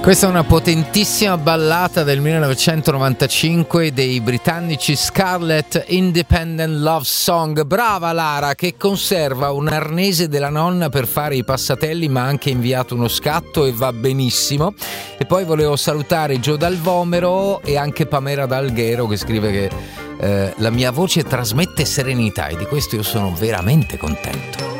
Questa è una potentissima ballata del 1995 dei britannici Scarlett, Independent Love Song. Brava Lara, che conserva un arnese della nonna per fare i passatelli, ma ha anche inviato uno scatto e va benissimo. E poi volevo salutare Gio Dal Vomero e anche Pamela D'Alghero, che scrive che la mia voce trasmette serenità, e di questo io sono veramente contento.